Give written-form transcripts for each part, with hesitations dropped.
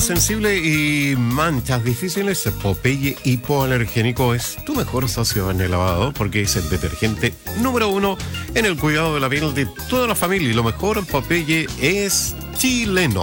sensible y manchas difíciles, Popeye Hipoalergénico es tu mejor socio en el lavado porque es el detergente número 1 en el cuidado de la piel de toda la familia. Y lo mejor, Popeye es chileno.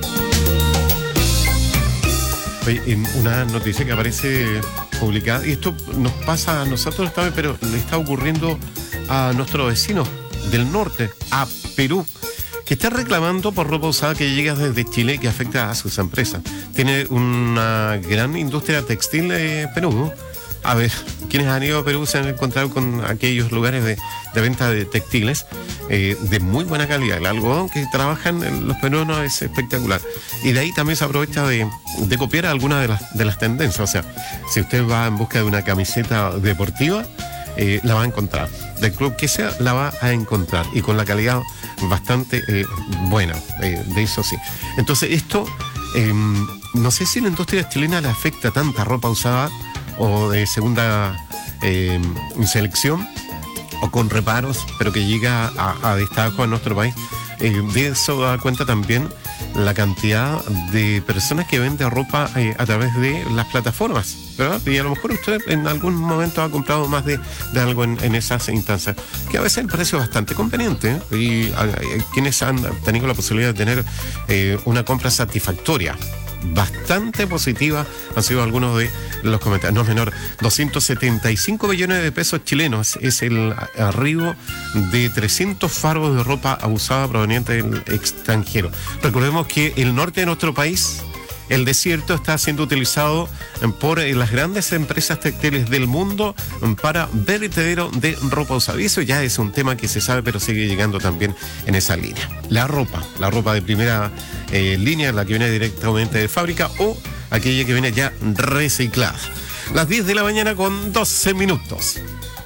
Oye, en una noticia que aparece publicada, y esto nos pasa a nosotros también, pero le está ocurriendo a nuestros vecinos del norte, a Perú, que está reclamando por ropa usada que llega desde Chile y que afecta a sus empresas. Tiene una gran industria textil Perú, ¿no? A ver, quienes han ido a Perú se han encontrado con aquellos lugares de venta de textiles de muy buena calidad. El algodón que trabajan los peruanos es espectacular. Y de ahí también se aprovecha de copiar algunas de las tendencias. O sea, si usted va en busca de una camiseta deportiva, la va a encontrar. Del club que sea, la va a encontrar. Y con la calidad bastante buena, de eso sí. Entonces esto, no sé si la industria chilena le afecta tanta ropa usada o de segunda selección o con reparos, pero que llega a destajo en nuestro país. De eso da cuenta también la cantidad de personas que venden ropa a través de las plataformas, ¿verdad? Y a lo mejor usted en algún momento ha comprado más de algo en esas instancias, que a veces el precio es bastante conveniente, ¿eh? Y quienes han tenido la posibilidad de tener una compra satisfactoria, bastante positiva, han sido algunos de los comentarios. No es menor, 275 millones de pesos chilenos es el arribo de 300 faros de ropa usada proveniente del extranjero. Recordemos que el norte de nuestro país, el desierto, está siendo utilizado por las grandes empresas textiles del mundo para vertedero de ropa usada. Y eso ya es un tema que se sabe, pero sigue llegando también en esa línea. La ropa de primera línea, la que viene directamente de fábrica o aquella que viene ya reciclada. Las 10 de la mañana con 12 minutos.